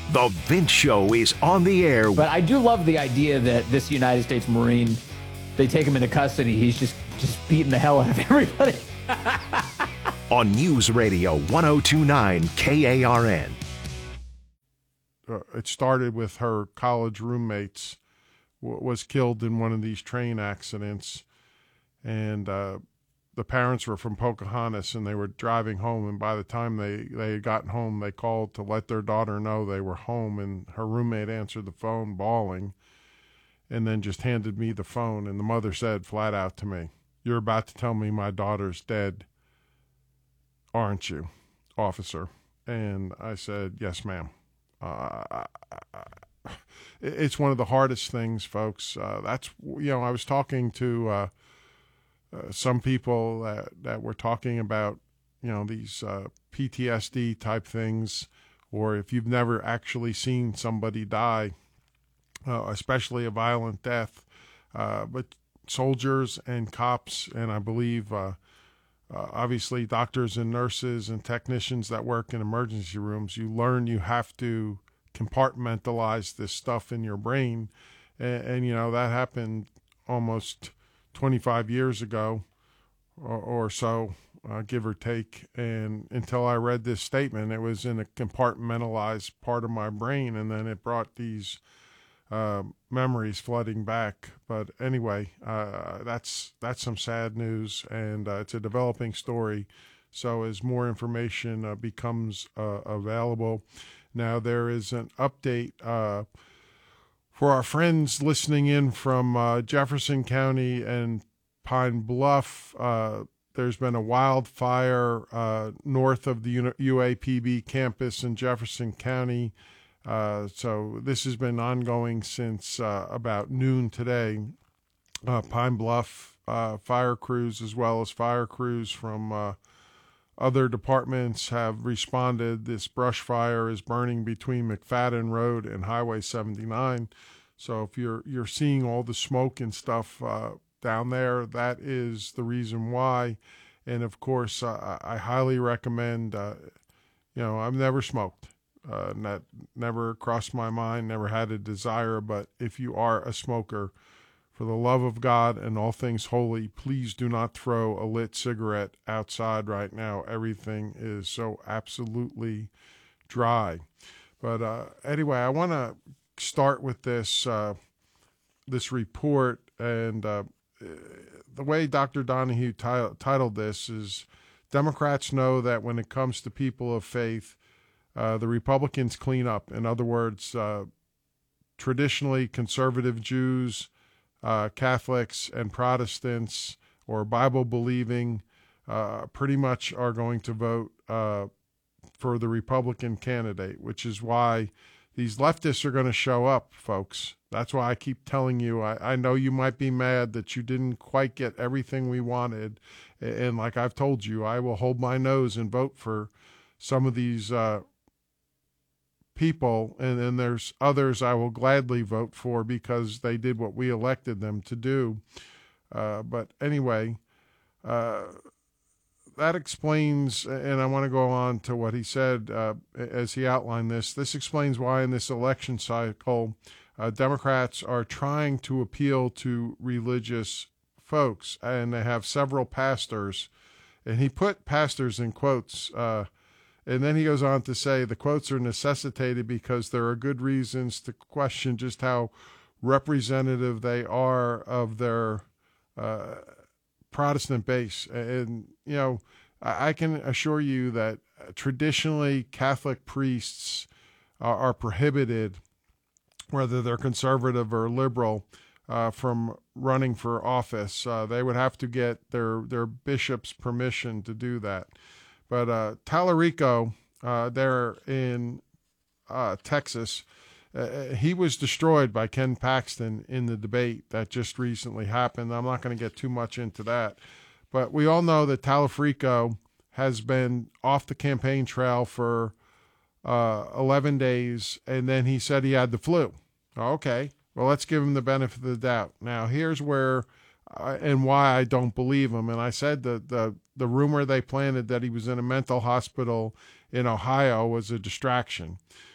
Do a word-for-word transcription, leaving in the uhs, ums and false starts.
The Vince Show is on the air. But I do love the idea that this United States Marine, they take him into custody. He's just, just beating the hell out of everybody. On News Radio one oh two point nine K A R N. Uh, it started with her college roommates w- was killed in one of these train accidents. And uh, the parents were from Pocahontas, and they were driving home. And by the time they, they had gotten home, they called to let their daughter know they were home. And her roommate answered the phone bawling and then just handed me the phone. And the mother said flat out to me, "You're about to tell me my daughter's dead, aren't you, officer?" And I said, "Yes, ma'am." Uh, it's one of the hardest things, folks. Uh, that's, you know, I was talking to uh, uh, some people that, that were talking about, you know, these uh, P T S D type things, or if you've never actually seen somebody die, uh, especially a violent death. Uh, but soldiers and cops, and I believe uh, uh, obviously doctors and nurses and technicians that work in emergency rooms, you learn you have to compartmentalize this stuff in your brain. And, and you know, that happened almost twenty-five years ago or, or so, uh, give or take. And until I read this statement, it was in a compartmentalized part of my brain. And then it brought these uh, memories flooding back. But anyway, uh, that's, that's some sad news, and uh, it's a developing story. So as more information uh, becomes uh, available, now there is an update uh, for our friends listening in from uh, Jefferson County and Pine Bluff. Uh, there's been a wildfire uh, north of the U A P B campus in Jefferson County. Uh, so this has been ongoing since uh, about noon today. Uh, Pine Bluff uh, fire crews, as well as fire crews from uh, other departments, have responded. This brush fire is burning between McFadden Road and Highway seventy-nine. So if you're you're seeing all the smoke and stuff uh, down there, that is the reason why. And of course, uh, I highly recommend. Uh, you know, I've never smoked. Uh, that never crossed my mind, never had a desire. But if you are a smoker, for the love of God and all things holy, please do not throw a lit cigarette outside right now. Everything is so absolutely dry. But uh, anyway, I want to start with this uh, this report, and uh, the way Doctor Donahue t- titled this is, "Democrats know that when it comes to people of faith, Uh, the Republicans clean up." In other words, uh, traditionally conservative Jews, uh, Catholics, and Protestants, or Bible-believing, uh, pretty much are going to vote uh, for the Republican candidate, which is why these leftists are going to show up, folks. That's why I keep telling you, I, I know you might be mad that you didn't quite get everything we wanted. And like I've told you, I will hold my nose and vote for some of these uh people, and then there's others I will gladly vote for because they did what we elected them to do. Uh, but anyway, uh, that explains, and I want to go on to what he said uh, as he outlined this. This explains why in this election cycle, uh, Democrats are trying to appeal to religious folks, and they have several pastors, and he put pastors in quotes, uh, and then he goes on to say the quotes are necessitated because there are good reasons to question just how representative they are of their uh, Protestant base. And, you know, I, I can assure you that traditionally Catholic priests are, are prohibited, whether they're conservative or liberal, uh, from running for office. Uh, they would have to get their, their bishop's permission to do that. But uh, Tallarico, uh, there in uh, Texas, uh, he was destroyed by Ken Paxton in the debate that just recently happened. I'm not going to get too much into that. But we all know that Tallarico has been off the campaign trail for uh, eleven days, and then he said he had the flu. Okay, well, let's give him the benefit of the doubt. Now, here's where uh, and why I don't believe him. And I said that the, the rumor they planted that he was in a mental hospital in Ohio was a distraction.